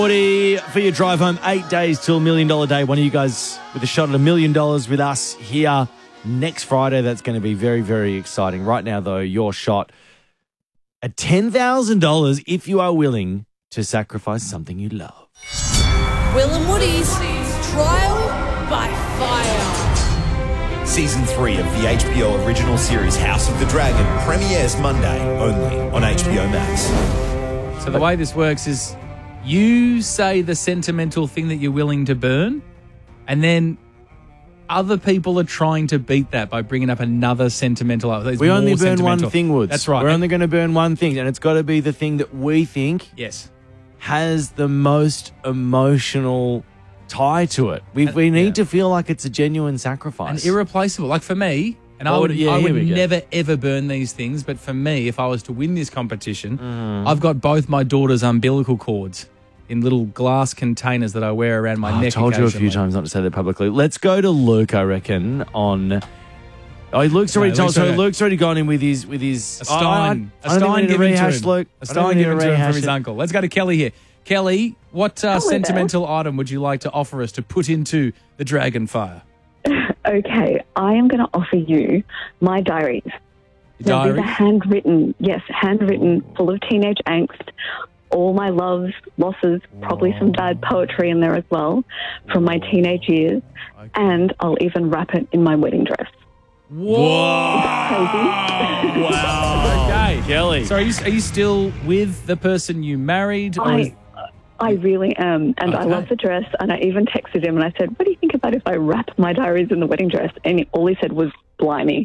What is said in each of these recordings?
Woody, for your drive home, 8 days till $1 Million Day. One of you guys with a shot at $1 million with us here next Friday. That's going to be very, very exciting. Right now, though, your shot at $10,000 if you are willing to sacrifice something you love. Will and Woody's Trial by Fire. Season 3 of the HBO original series House of the Dragon premieres Monday only on HBO Max. So the way this works is you say the sentimental thing that you're willing to burn, and then other people are trying to beat that by bringing up another sentimental. We only burn one thing, Woods. That's right. We're only going to burn one thing, and it's got to be the thing that we think has the most emotional tie to it. We need to feel like it's a genuine sacrifice. And irreplaceable. Like for me, and I would never, ever burn these things, but for me, if I was to win this competition, I've got both my daughter's umbilical cords in little glass containers that I wear around my neck. I've told you a few times not to say that publicly. Let's go to Luke, I reckon, on... Oh, Luke's already told. So Luke's already gone in with his a Stein. A Stein given to him. Luke. A Stein given to him from his uncle. Let's go to Kelly here. Kelly, what sentimental item would you like to offer us to put into the Dragon Fire? Okay, I am going to offer you my diaries. Now, these are handwritten, full of teenage angst, all my loves, losses, probably some bad poetry in there as well from my teenage years, and I'll even wrap it in my wedding dress. Whoa! Crazy. Wow. Okay, Kelly. So are you still with the person you married? I really am, and I love the dress, and I even texted him and I said, what do you think about if I wrap my diaries in the wedding dress? And all he said was, blimey.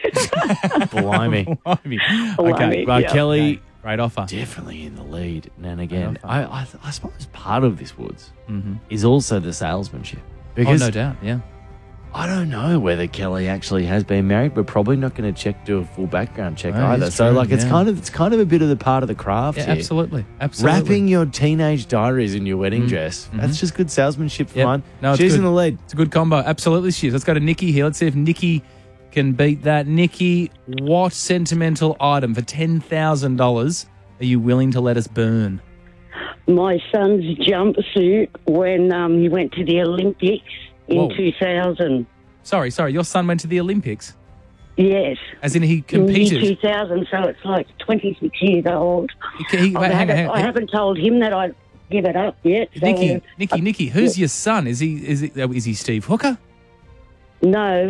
Blimey. Okay, well, Kelly... Great offer. Definitely in the lead. And again, I suppose part of this, Woods, is also the salesmanship. Because no doubt, yeah. I don't know whether Kelly actually has been married. We're probably not going to do a full background check either. So, it's kind of a bit of the part of the craft here. Absolutely. Wrapping your teenage diaries in your wedding dress. That's just good salesmanship for mine. No, she's in the lead. It's a good combo. Absolutely, she is. Let's go to Nikki here. Let's see if Nikki can beat that. Nikki, what sentimental item for $10,000 are you willing to let us burn? My son's jumpsuit when he went to the Olympics in 2000. Sorry, your son went to the Olympics? Yes. As in he competed? In 2000, so it's like 26 years old. Hang on. I haven't told him that I'd give it up yet. So Nikki, who's your son? Is he Steve Hooker? No.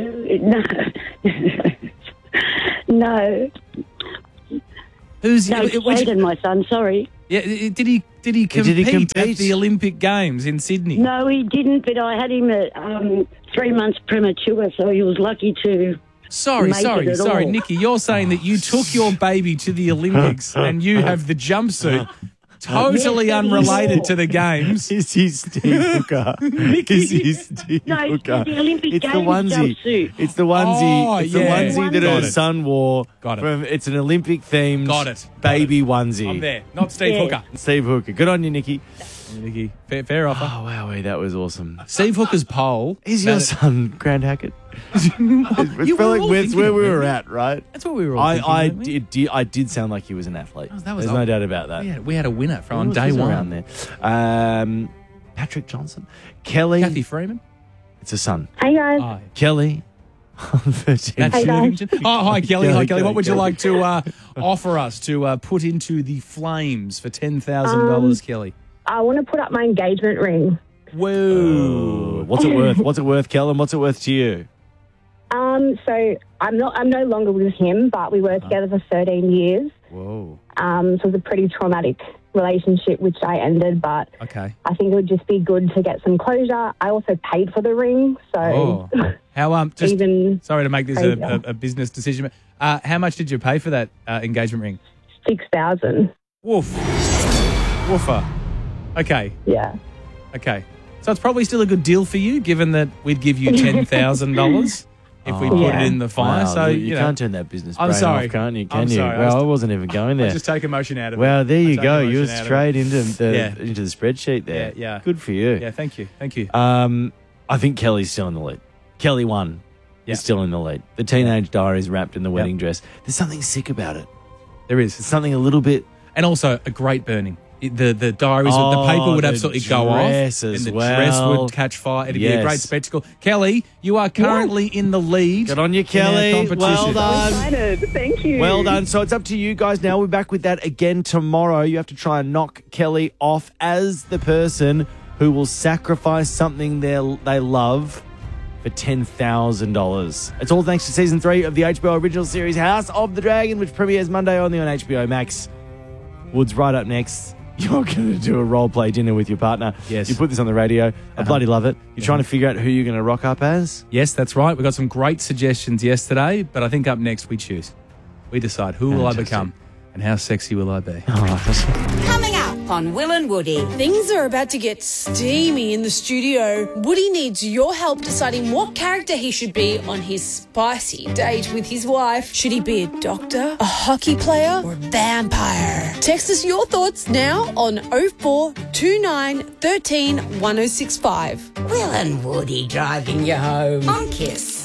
Who's Jaden, my son? Sorry. Yeah, did he compete at the Olympic Games in Sydney? No, he didn't. But I had him at 3 months premature, so he was lucky to. Sorry, Nikki. You're saying that you took your baby to the Olympics and you have the jumpsuit. Totally unrelated to the games. Is he Steve Hooker? Is he Steve Hooker? The Olympic It's Games the onesie. jumpsuit. It's the onesie. It's the onesie that her son wore. Got it. It's an Olympic themed baby onesie. I'm there. Not Steve Hooker. Steve Hooker. Good on you, Nikki. Nikki, fair offer. Oh, wow, that was awesome. Steve Hooker's poll. Is your son Grant Hackett? It's where we were at, right? That's what we were all thinking, I did sound like he was an athlete. There's no doubt about that. We had a winner from day one. Around there. Patrick Johnson. Kelly. Kathy Freeman. It's a son. Hey, guys. Hi. Kelly. Hey, guys. Hi, Kelly. Hi, Kelly. What would you like to offer us to put into the flames for $10,000, Kelly? I want to put up my engagement ring. Whoa. What's it worth? What's it worth, Kellen? What's it worth to you? So I'm no longer with him, but we were together for 13 years. Whoa. So it was a pretty traumatic relationship, which I ended, but okay. I think it would just be good to get some closure. I also paid for the ring, so... How, sorry to make this crazier. a business decision, but how much did you pay for that engagement ring? $6,000. Woof. Woofer. Okay. Yeah. Okay. So it's probably still a good deal for you, given that we'd give you $10,000 if we put it in the fire. Wow, so you can't turn that business brain off, can't you? I'm sorry. Well, I wasn't even going there. I just take emotion out of it. Well, there you go. You're straight into the spreadsheet there. Yeah. Good for you. Yeah, thank you. I think Kelly's still in the lead. Kelly won. Is still in the lead. The teenage diaries wrapped in the wedding dress. There's something sick about it. There is. It's something a little bit... And also a great burning. the diaries, the paper would absolutely go off. And the dress would catch fire. It'd be a great spectacle. Kelly, you are currently in the lead. Good on you, Kelly. Well done. I'm excited. Thank you. Well done. So it's up to you guys now. We're back with that again tomorrow. You have to try and knock Kelly off as the person who will sacrifice something they love for $10,000. It's all thanks to Season 3 of the HBO original series House of the Dragon, which premieres Monday only on HBO Max. Woods, right up next. You're going to do a role-play dinner with your partner. Yes. You put this on the radio. I bloody love it. You're trying to figure out who you're going to rock up as? Yes, that's right. We got some great suggestions yesterday, but I think up next we choose. We decide who will I become and how sexy will I be. Coming up on Will and Woody. Things are about to get steamy in the studio. Woody needs your help deciding what character he should be on his spicy date with his wife. Should he be a doctor, a hockey player, or a vampire? Text us your thoughts now on 0429 13 1065. Will and Woody driving you home on Kiss.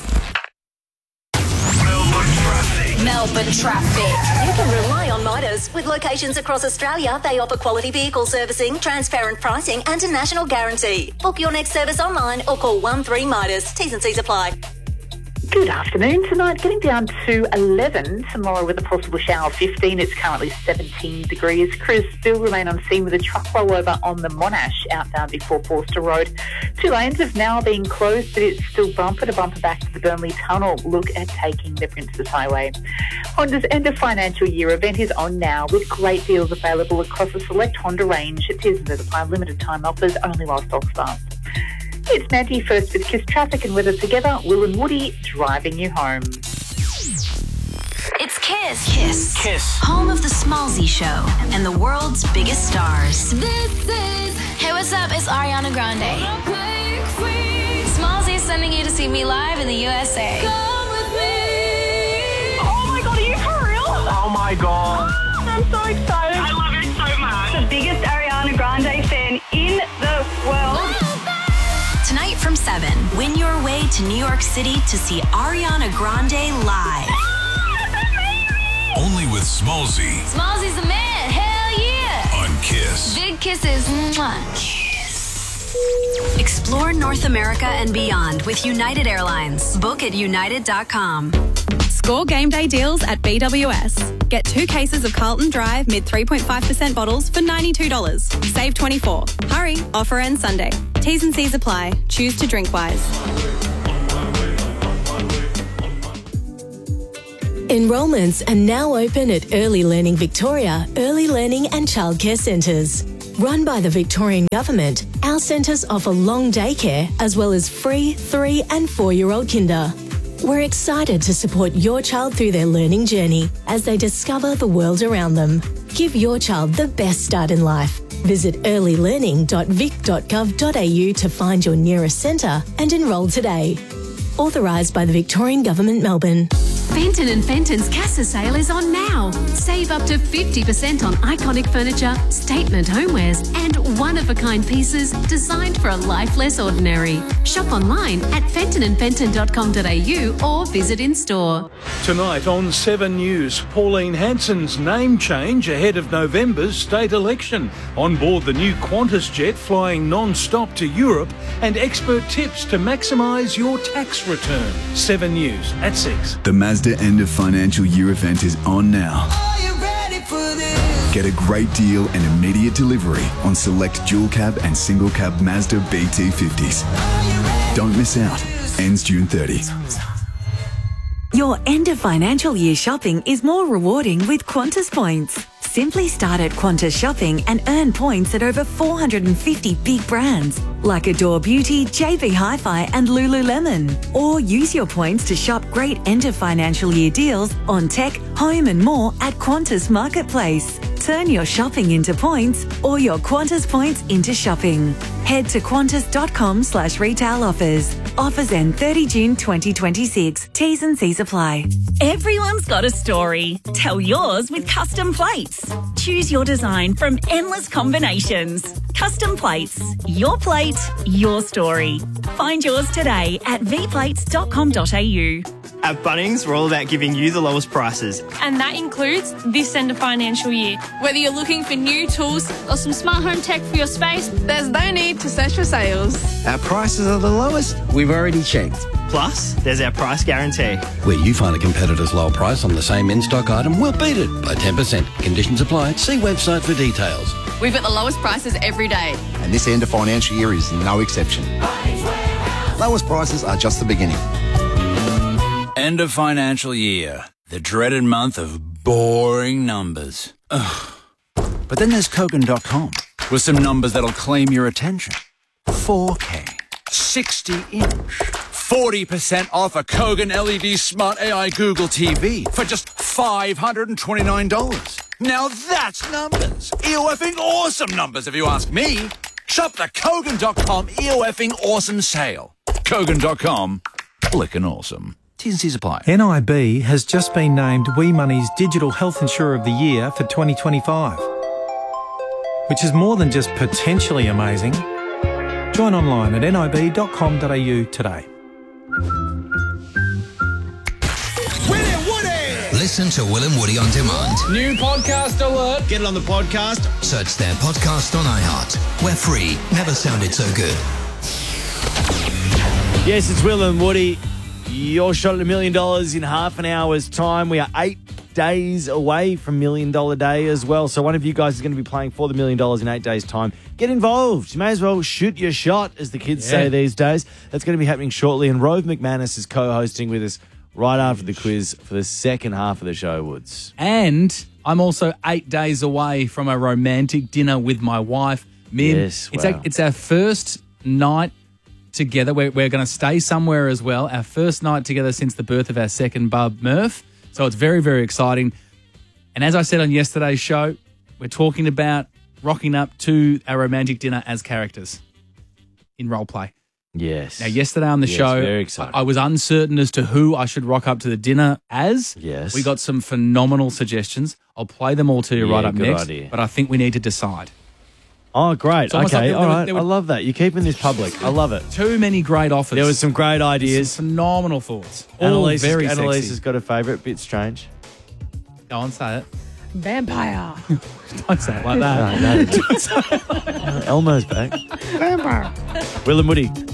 Melbourne traffic. You can rely on Midas. With locations across Australia, they offer quality vehicle servicing, transparent pricing and a national guarantee. Book your next service online or call 13 Midas. T's and C's apply. Good afternoon. Tonight getting down to 11. Tomorrow with a possible shower 15. It's currently 17 degrees. Crews still remain on scene with a truck rollover on the Monash outbound before Forster Road. 2 lanes have now been closed, but it's still bumper to bumper back to the Burnley Tunnel. Look at taking the Princes Highway. Honda's end of financial year event is on now with great deals available across a select Honda range. T's and apply limited time offers only while stocks last. It's Mandy first with Kiss Traffic and Weather together. Will and Woody driving you home. It's Kiss. Home of the Smallzy Show and the world's biggest stars. Hey, what's up? It's Ariana Grande. Smallzy is sending you to see me live in the USA. Come with me. Oh my God, are you for real? Oh my God. I'm so excited. I love it so much. The biggest Ariana Grande fan in the world. Tonight from 7, win your way to New York City to see Ariana Grande live. Only with Smallzy. Smallzy's the man. Hell yeah. On Kiss. Big kisses. Mwah. Kiss. Explore North America and beyond with United Airlines. Book at united.com. Score game day deals at BWS. Get 2 cases of Carlton Dry mid 3.5% bottles for $92. Save $24. Hurry, offer ends Sunday. T's and C's apply. Choose to drink wise. Enrolments are now open at Early Learning Victoria, Early Learning and Childcare Centres. Run by the Victorian Government, our centres offer long daycare as well as free 3 and 4-year-old kinder. We're excited to support your child through their learning journey as they discover the world around them. Give your child the best start in life. Visit earlylearning.vic.gov.au to find your nearest centre and enrol today. Authorised by the Victorian Government, Melbourne. Fenton & Fenton's Casa sale is on now. Save up to 50% on iconic furniture, statement homewares and one-of-a-kind pieces designed for a life less ordinary. Shop online at fentonandfenton.com.au or visit in-store. Tonight on 7 News, Pauline Hanson's name change ahead of November's state election. On board the new Qantas jet flying non-stop to Europe and expert tips to maximise your tax return. 7 News at 6. The Mazda end of financial year event is on now. Are you ready for this? Get a great deal and immediate delivery on select dual cab and single cab Mazda BT50s. Don't miss out. Ends June 30. Your end of financial year shopping is more rewarding with Qantas points. Simply start at Qantas Shopping and earn points at over 450 big brands like Adore Beauty, JB Hi-Fi and Lululemon. Or use your points to shop great end of financial year deals on tech, home and more at Qantas Marketplace. Turn your shopping into points or your Qantas points into shopping. Head to qantas.com/retail offers. Offers end 30 June 2026. T's and C's apply. Everyone's got a story. Tell yours with Custom Plates. Choose your design from endless combinations. Custom Plates. Your plate, your story. Find yours today at vplates.com.au. At Bunnings, we're all about giving you the lowest prices. And that includes this end of financial year. Whether you're looking for new tools or some smart home tech for your space, there's no need to search for sales. Our prices are the lowest. We've already checked. Plus, there's our price guarantee. Where you find a competitor's low price on the same in-stock item, we'll beat it by 10%. Conditions apply. See website for details. We've got the lowest prices every day. And this end of financial year is no exception. Lowest prices are just the beginning. End of financial year. The dreaded month of boring numbers. Ugh. But then there's Kogan.com with some numbers that'll claim your attention. 4K, 60-inch, 40% off a Kogan LED Smart AI Google TV for just $529. Now that's numbers. EOFing awesome numbers if you ask me. Shop the Kogan.com EOFing awesome sale. Kogan.com, clicking awesome. T&Cs apply. NIB has just been named WeMoney's Digital Health Insurer of the Year for 2025, which is more than just potentially amazing. Join online at nib.com.au today. Listen to Will and Woody on demand. New podcast alert. Get it on the podcast. Search their podcast on iHeart. We're free. Never sounded so good. Yes, it's Will and Woody. Your shot at $1 million in half an hour's time. We are 8 days away from $1 Million Day as well. So one of you guys is going to be playing for the $1 million in 8 days' time. Get involved. You may as well shoot your shot, as the kids say these days. That's going to be happening shortly. And Rove McManus is co-hosting with us right after the quiz for the second half of the show, Woods. And I'm also 8 days away from a romantic dinner with my wife, Mim. Yes, wow. It's our first night together. We're going to stay somewhere as well. Our first night together since the birth of our second bub, Murph. So it's very, very exciting. And as I said on yesterday's show, we're talking about rocking up to our romantic dinner as characters in role play. Yes. Now, yesterday on the show, very exciting. I was uncertain as to who I should rock up to the dinner as. Yes. We got some phenomenal suggestions. I'll play them all to you right up good next. idea. But I think we need to decide. Oh, great. It's almost Okay, like all right. there were- I love that. You're keeping this public. I love it. Too many great offers. There was some great ideas. Some phenomenal thoughts. All very Annalise sexy. has got a favourite. Bit strange. Go on, say it. Vampire. Don't say it like that. No, Elmo's back. Vampire. Will and Woody.